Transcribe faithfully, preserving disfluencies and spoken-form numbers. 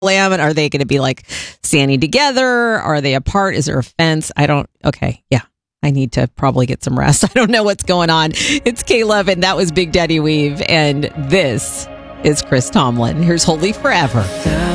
lamb? And are they going to be like standing together? Are they apart? Is there a fence? I don't. Okay. Yeah. I need to probably get some rest. I don't know what's going on. It's K eleven. That was Big Daddy Weave. And this is Chris Tomlin. Here's Holy Forever.